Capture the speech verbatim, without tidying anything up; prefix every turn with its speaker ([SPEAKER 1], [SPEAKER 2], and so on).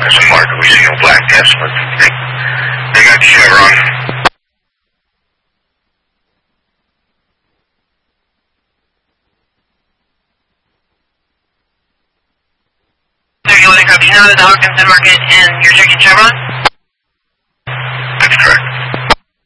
[SPEAKER 1] There's a mark Louisiana black estimate. They, they got Chevron.
[SPEAKER 2] So you want to grab you know the Hawkinson market and you're checking Chevron?